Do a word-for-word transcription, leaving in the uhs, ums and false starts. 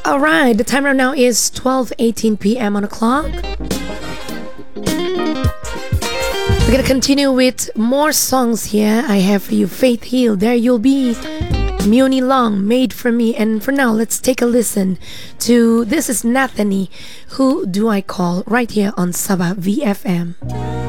Alright, the time right now is twelve eighteen p.m. on the clock. We're gonna continue with more songs here. I have for you Faith Hill, There You'll Be, Muni Long, Made For Me. And for now, let's take a listen to This Is Nathanie, Who Do I Call, right here on Sabah V F M.